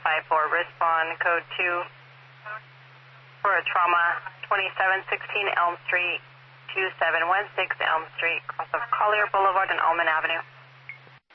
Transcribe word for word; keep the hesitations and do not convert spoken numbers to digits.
five four, respond code two for a trauma, twenty-seven sixteen Elm Street, two seven one six Elm Street, cross of Collier Boulevard and Alman Avenue.